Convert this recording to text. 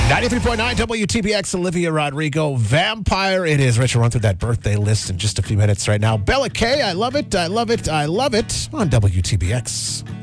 93.9 WTBX, Olivia Rodrigo, Vampire. It is. Rich will run through that birthday list in just a few minutes right now. Bella K, I love it, I love it, I love it on WTBX.